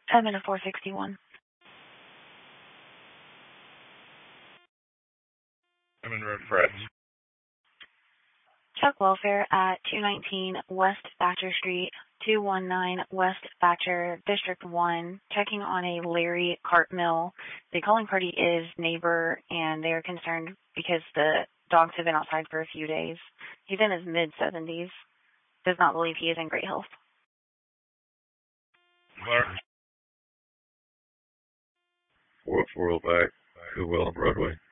I'm in a 461. I'm in Road Fred. Chuck Welfare at 219 West Thatcher Street, 219 West Thatcher, District 1, checking on a Larry Cartmill. The calling party is neighbor, and they are concerned because the dogs have been outside for a few days. He's in his mid-70s. Does not believe he is in great health. Mark. 405 to Willem Broadway.